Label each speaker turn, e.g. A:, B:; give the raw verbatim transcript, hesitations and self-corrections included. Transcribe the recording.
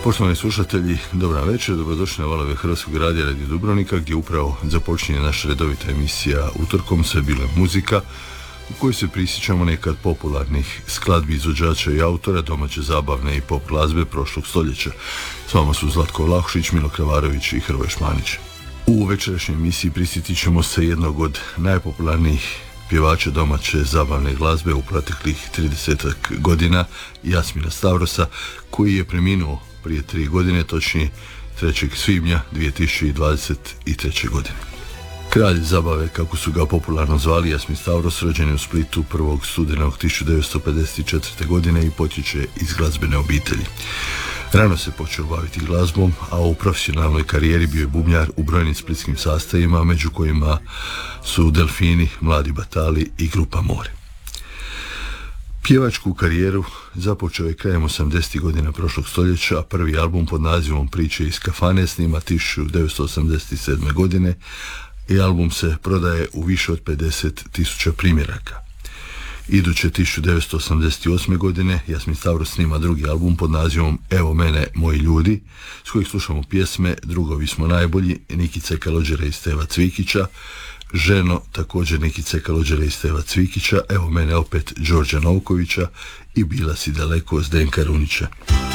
A: Poštovani slušatelji, dobra večer, dobrodošli na valove Hrvatskog radija Radio Dubrovnika, gdje upravo započinje naša redovita emisija utorkom, sve bilo muzika, u kojoj se prisjećamo nekad popularnih skladbi izvođača i autora domaće zabavne i pop glazbe prošlog stoljeća. S vama su Zlatko Vlahušić, Milo Kravarović i Hrvoje Šmanić. U večerašnjoj emisiji prisjetit ćemo se jednog od najpopularnijih pjevača domaće zabavne glazbe u proteklih tridesetak godina, Jasmina Stavrosa, koji je preminuo prije tri godine, točnije trećeg svibnja dvije tisuće dvadeset treće. godine. Kralj zabave, kako su ga popularno zvali, Jasmin Stavros, rođen je u Splitu prvog studenog tisuću devetsto pedeset četvrte. godine i potječe iz glazbene obitelji. Rano se počeo baviti glazbom, a u profesionalnoj karijeri bio je bubnjar u brojnim splitskim sastavima, među kojima su Delfini, Mladi Batali i grupa More. Pjevačku karijeru započeo je krajem osamdesetih godina prošlog stoljeća, a prvi album pod nazivom Priče iz kafane snima tisuću devetsto osamdeset sedme. godine i album se prodaje u više od pedeset tisuća primjeraka. Iduće tisuću devetsto osamdeset osme. godine Jasmin Stavros snima drugi album pod nazivom Evo mene, moji ljudi, s kojih slušamo pjesme Drugovi smo najbolji, Nikice Kalođera i Steva Cvikića, Ženo, također Nikice Kalođera i Steva Cvikića, Evo mene opet Đorđa Novkovića i Bila si daleko Zdenka Runića.